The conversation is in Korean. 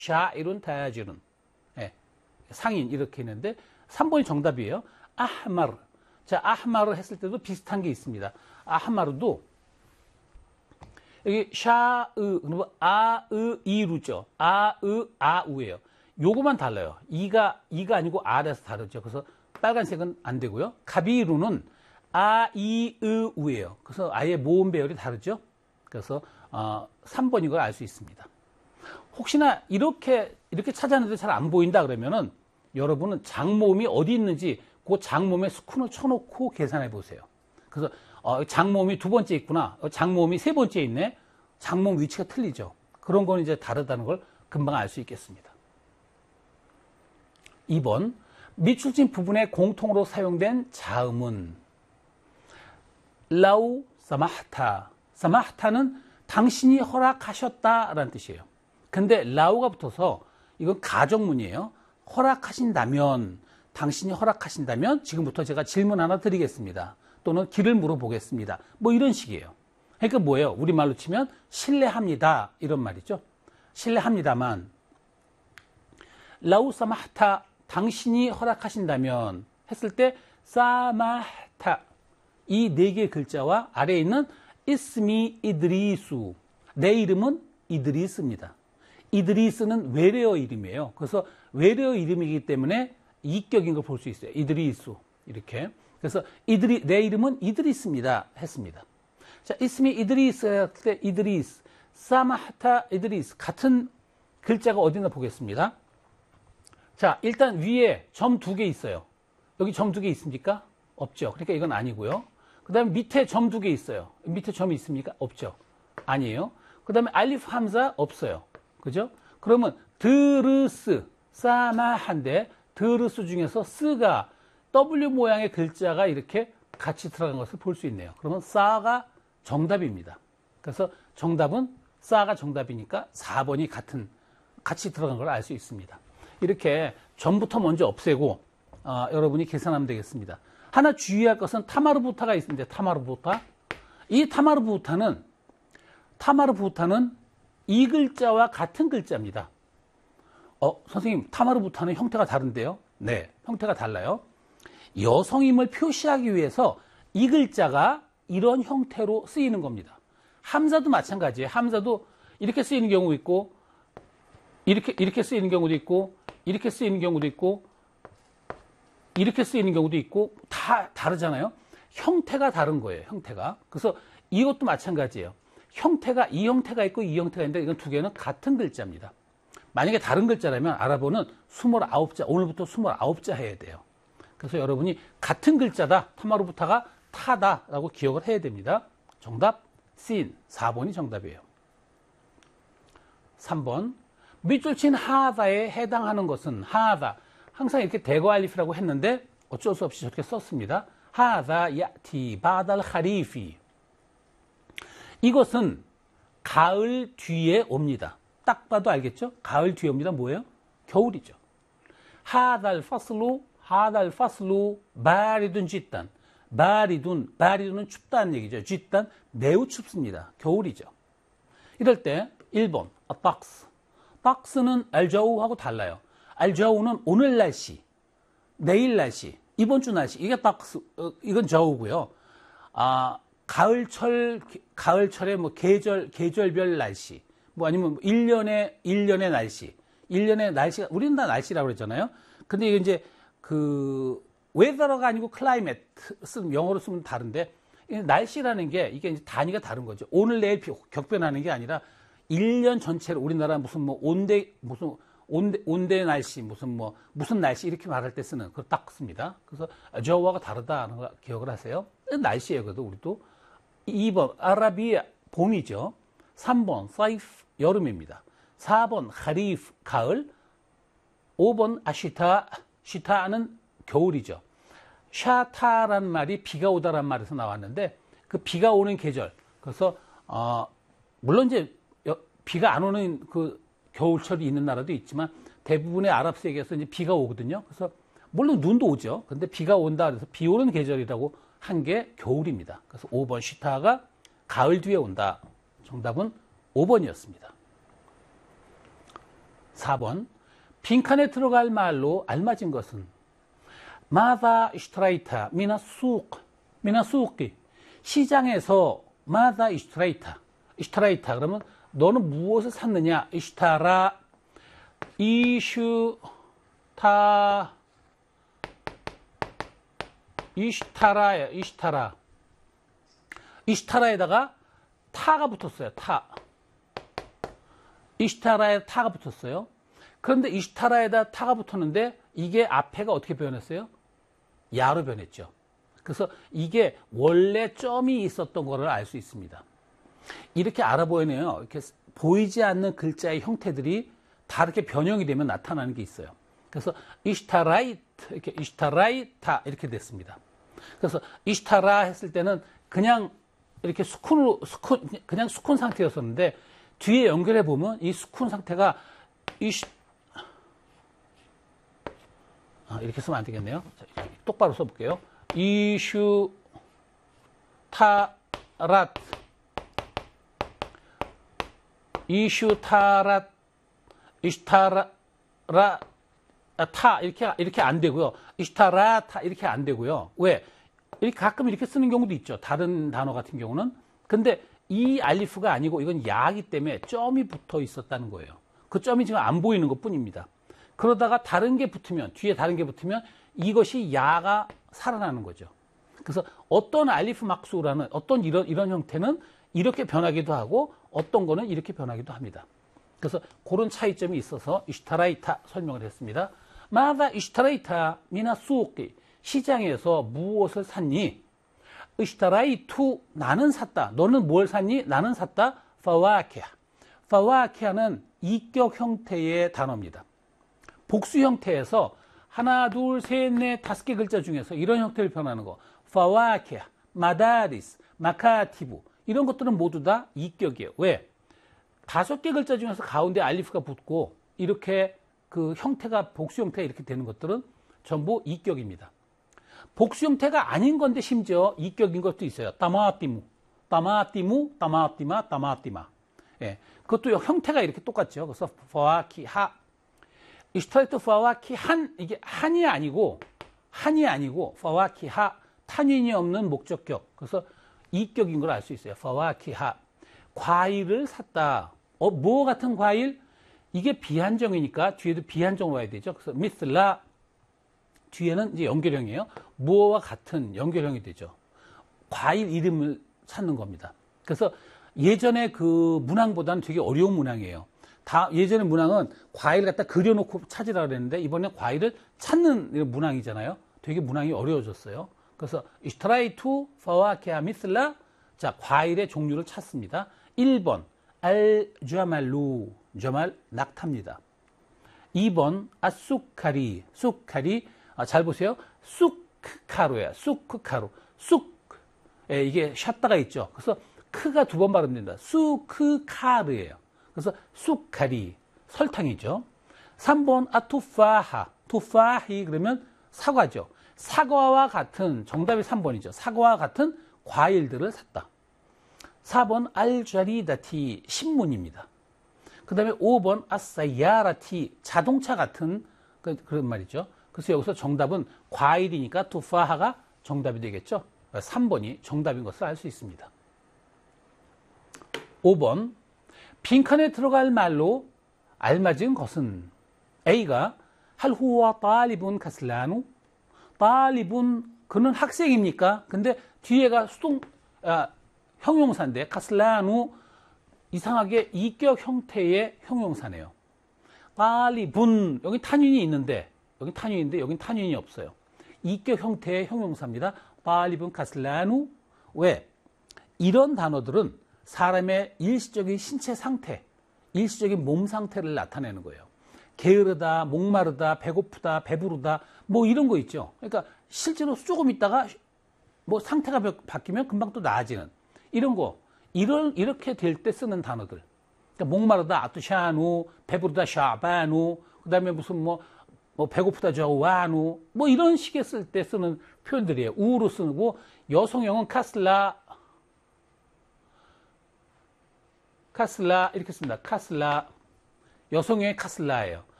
샤이룬 타야지룬. 예, 상인 이렇게 했는데 3번이 정답이에요. 아흐마르. 자, 아흐마르 했을 때도 비슷한 게 있습니다. 아흐마르도 여기 샤으, 아으이루죠. 아으아우예요. 요거만 달라요. 이가 아니고 아라서 다르죠. 그래서 빨간색은 안 되고요. 가비루는 아이으우예요. 그래서 아예 모음 배열이 다르죠. 그래서 3번인 걸 알 수 있습니다. 혹시나 이렇게 찾았는데 잘 안 보인다 그러면은 여러분은 장모음이 어디 있는지 그 장모음에 스푼을 쳐놓고 계산해 보세요. 그래서 장모음이 두 번째 있구나. 장모음이 세 번째 있네. 장모음 위치가 틀리죠. 그런 건 이제 다르다는 걸 금방 알 수 있겠습니다. 2번, 밑줄진 부분에 공통으로 사용된 자음은 라우 사마흐타. 사마흐타는 당신이 허락하셨다라는 뜻이에요. 근데 라우가 붙어서 이건 가정문이에요. 허락하신다면, 당신이 허락하신다면 지금부터 제가 질문 하나 드리겠습니다. 또는 길을 물어보겠습니다. 뭐 이런 식이에요. 그러니까 뭐예요? 우리말로 치면 신뢰합니다. 이런 말이죠. 신뢰합니다만 라우 사마흐타, 당신이 허락하신다면 했을 때 사마흐타, 이 네 개의 글자와 아래에 있는 이스미 이드리수, 내 이름은 이드리스입니다. 이드리스는 외래어 이름이에요. 그래서 외래어 이름이기 때문에 이격인 걸 볼 수 있어요. 이드리수 이렇게. 그래서 내 이름은 이드리스입니다 했습니다. 자, 이스미 이드리스 할 때 이드리스, 사마하타 이드리스 같은 글자가 어디나 보겠습니다. 자, 일단 위에 점 2개 있어요. 여기 점 2개 있습니까? 없죠. 그러니까 이건 아니고요. 그 다음에 밑에 점 2개 있어요. 밑에 점이 있습니까? 없죠. 아니에요. 그 다음에 알리프 함자 없어요. 그죠? 그러면 드르스, 사마한데 드르스 중에서 스가 W 모양의 글자가 이렇게 같이 들어간 것을 볼 수 있네요. 그러면 싸가 정답입니다. 그래서 정답은 싸가 정답이니까 4번이 같이 들어간 걸 알 수 있습니다. 이렇게 점부터 먼저 없애고 여러분이 계산하면 되겠습니다. 하나 주의할 것은 타마르부타가 있습니다. 타마르부타. 이 타마르부타는 이 글자와 같은 글자입니다. 선생님, 타마르부타는 형태가 다른데요? 네, 형태가 달라요. 여성임을 표시하기 위해서 이 글자가 이런 형태로 쓰이는 겁니다. 함자도 마찬가지예요. 함자도 이렇게 쓰이는 경우 있고, 이렇게 쓰이는 경우도 있고, 이렇게 쓰이는 경우도 있고, 이렇게 쓰이는 경우도 있고, 다 다르잖아요. 형태가 다른 거예요. 형태가. 그래서 이것도 마찬가지예요. 이 형태가 있고 이 형태가 있는데 이건 두 개는 같은 글자입니다. 만약에 다른 글자라면 아랍어는 29자, 오늘부터 29자 해야 돼요. 그래서 여러분이 같은 글자다, 타마르부타가 타다라고 기억을 해야 됩니다. 정답, 씬, 4번이 정답이에요. 3번, 밑줄 친 하다에 해당하는 것은 하다. 항상 이렇게 대거 알리프라고 했는데 어쩔 수 없이 저렇게 썼습니다. 하다 야티 바달 하리피. 이것은 가을 뒤에 옵니다. 딱 봐도 알겠죠? 가을 뒤에 옵니다. 뭐예요? 겨울이죠. 하달 파슬루 바리둔 쥐단. 바리둔은 춥다는 얘기죠. 쥐단 매우 춥습니다. 겨울이죠. 이럴 때 1번 박스는 알저우하고 달라요. 알저우는 오늘 날씨, 내일 날씨, 이번 주 날씨. 이게 박스, 이건 저우고요. 가을철에 뭐 계절별 날씨, 뭐 아니면 1년의 날씨. 1년의 날씨가, 우리는 다 날씨라고 그랬잖아요. 근데 이게 이제 weather가 아니고 climate, 영어로 쓰면 다른데, 날씨라는 게 이게 이제 단위가 다른 거죠. 오늘 내일 격변하는 게 아니라 1년 전체로 우리나라 무슨 온대 날씨, 무슨 날씨 이렇게 말할 때 쓰는 그거 딱 씁니다. 그래서 저와가 다르다는 거 기억을 하세요. 날씨예요. 그래도 우리도. 2번 아라비아 봄이죠. 3번 사이프 여름입니다. 4번 하리프 가을. 5번 시타는 겨울이죠. 샤타란 말이 비가 오다란 말에서 나왔는데 그 비가 오는 계절. 그래서 물론 이제 비가 안 오는 그 겨울철이 있는 나라도 있지만 대부분의 아랍 세계에서 이제 비가 오거든요. 그래서 물론 눈도 오죠. 근데 비가 온다 그래서 비 오는 계절이라고 한 게 겨울입니다. 그래서 5번 시타가 가을 뒤에 온다. 정답은 5번이었습니다. 4번. 빈칸에 들어갈 말로 알맞은 것은 마다 이슈트라이타 미나 수기. 시장에서 마다 이슈트라이타. 이슈트라이타 그러면 너는 무엇을 샀느냐? 이슈타라. 이슈타라예요. 이슈타라. 이슈타라에다가 타가 붙었어요. 타. 이슈타라에 타가 붙었어요. 그런데 이슈타라에다 타가 붙었는데 이게 앞에가 어떻게 변했어요? 야로 변했죠. 그래서 이게 원래 점이 있었던 거를 알 수 있습니다. 이렇게 알아보이네요. 이렇게 보이지 않는 글자의 형태들이 다 이렇게 변형이 되면 나타나는 게 있어요. 그래서 이슈타라이트, 이렇게 이슈타라이타 이렇게 됐습니다. 그래서 이슈타라 했을 때는 그냥 이렇게 그냥 수쿤 상태였었는데 뒤에 연결해 보면 이 수쿤 상태가 이렇게 쓰면 안 되겠네요. 자, 똑바로 써볼게요. 이슈타랏. 타 이렇게 안 되고요. 이슈타라타 이렇게 안 되고요. 왜? 이렇게 가끔 이렇게 쓰는 경우도 있죠. 다른 단어 같은 경우는. 근데 이 알리프가 아니고 이건 야이기 때문에 점이 붙어 있었다는 거예요. 그 점이 지금 안 보이는 것 뿐입니다. 그러다가 다른 게 붙으면, 뒤에 다른 게 붙으면 이것이 야가 살아나는 거죠. 그래서 어떤 알리프 막수라는 어떤 이런 형태는 이렇게 변하기도 하고 어떤 거는 이렇게 변하기도 합니다. 그래서 그런 차이점이 있어서 이슈타라이타 설명을 했습니다. 마다 이슈타라이타 미나 수기. 시장에서 무엇을 샀니? 이슈타라이투. 나는 샀다. 너는 뭘 샀니? 나는 샀다. 파와키아. 파와키아는 이격 형태의 단어입니다. 복수 형태에서 하나, 둘, 셋, 넷, 5개 글자 중에서 이런 형태를 변하는 거. 파와키아, 마다리스, 마카티브. 이런 것들은 모두 다 이격이에요. 왜? 5개 글자 중에서 가운데 알리프가 붙고 이렇게 그 형태가 복수 형태가 이렇게 되는 것들은 전부 이격입니다. 복수 형태가 아닌 건데 심지어 이격인 것도 있어요. 따마띠무, 따마띠무, 따마띠마, 따마띠마. 예, 그것도 형태가 이렇게 똑같죠. 그래서 파와키하, 이슈타라이트 파와키한, 이게 한이 아니고 파와키하, 탄인이 없는 목적격. 그래서 이격인 걸 알 수 있어요. 파와키하. 과일을 샀다. 뭐 같은 과일? 이게 비한정이니까 뒤에도 비한정 와야 되죠. 그래서 미슬라. 뒤에는 이제 연결형이에요. 무엇과 같은 연결형이 되죠. 과일 이름을 찾는 겁니다. 그래서 예전에 그 문항보다는 되게 어려운 문항이에요. 예전에 문항은 과일 갖다 그려놓고 찾으라 그랬는데 이번에 과일을 찾는 문항이잖아요. 되게 문항이 어려워졌어요. 그래서 이슈타라이투 파와키아 미슬라. 자, 과일의 종류를 찾습니다. 1번 알자말루. 자말 낙타입니다. 2번 아쑥카리. 쑥카리. 잘 보세요. 쑥카루예요. 쑥카루. 이게 샷다가 있죠. 그래서 크가 2번 발음된다. 쑥카르예요. 그래서 쑥카리. 설탕이죠. 3번 아투파하. 투파히 그러면 사과죠. 사과와 같은, 정답이 3번이죠. 사과와 같은 과일들을 샀다. 4번 알자리다티. 신문입니다. 그 다음에 5번 아사야라티. 자동차 같은 그런 말이죠. 그래서 여기서 정답은 과일이니까 투파하가 정답이 되겠죠. 3번이 정답인 것을 알 수 있습니다. 5번 빈칸에 들어갈 말로 알맞은 것은 A가 할후와 딸리분 카슬라누. 딸리분 그는 학생입니까? 근데 뒤에가 형용사인데 카슬라누 이상하게 이격 형태의 형용사네요. 딸리분 여기 탄윈이 있는데 여긴 탄윈이 없어요. 이격 형태의 형용사입니다. 딸리분 카슬라누. 왜? 이런 단어들은 사람의 일시적인 신체 상태, 일시적인 몸 상태를 나타내는 거예요. 게으르다, 목마르다, 배고프다, 배부르다, 뭐 이런 거 있죠. 그러니까 실제로 조금 있다가 뭐 상태가 바뀌면 금방 또 나아지는 이런 거. 이렇게 될 때 쓰는 단어들. 그러니까 목마르다, 아투샤누, 배부르다, 샤바누, 그 다음에 무슨 뭐 배고프다, 저와누, 뭐 이런 식의 쓸 때 쓰는 표현들이에요. 우로 쓰고, 여성형은 카슬라 이렇게 씁니다. 카슬라. 여성의 카슬라예요.